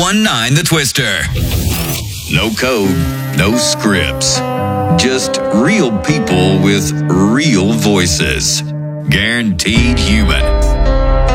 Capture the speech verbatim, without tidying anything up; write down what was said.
one nine The Twister. No code, no scripts. Just real people with real voices. Guaranteed human.